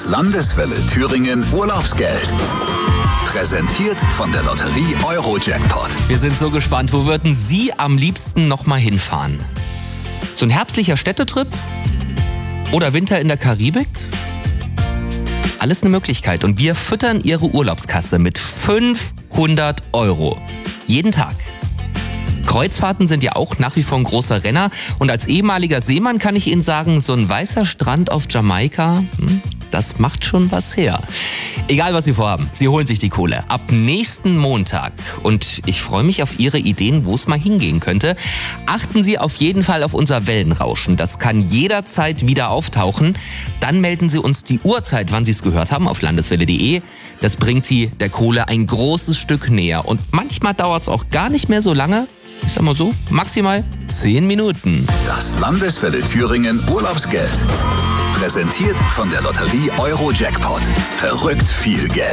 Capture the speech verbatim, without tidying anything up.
Landeswelle Thüringen Urlaubsgeld. Präsentiert von der Lotterie Euro-Jackpot. Wir sind so gespannt, wo würden Sie am liebsten noch mal hinfahren? So ein herbstlicher Städtetrip? Oder Winter in der Karibik? Alles eine Möglichkeit. Und wir füttern Ihre Urlaubskasse mit fünfhundert Euro. Jeden Tag. Kreuzfahrten sind ja auch nach wie vor ein großer Renner. Und als ehemaliger Seemann kann ich Ihnen sagen, so ein weißer Strand auf Jamaika, das macht schon was her. Egal, was Sie vorhaben, Sie holen sich die Kohle. Ab nächsten Montag. Und ich freue mich auf Ihre Ideen, wo es mal hingehen könnte. Achten Sie auf jeden Fall auf unser Wellenrauschen. Das kann jederzeit wieder auftauchen. Dann melden Sie uns die Uhrzeit, wann Sie es gehört haben, auf landeswelle punkt de. Das bringt Sie der Kohle ein großes Stück näher. Und manchmal dauert es auch gar nicht mehr so lange. Ich sag mal so, maximal zehn Minuten. Das Landeswelle Thüringen Urlaubsgeld. Präsentiert von der Lotterie Euro-Jackpot. Verrückt viel Geld.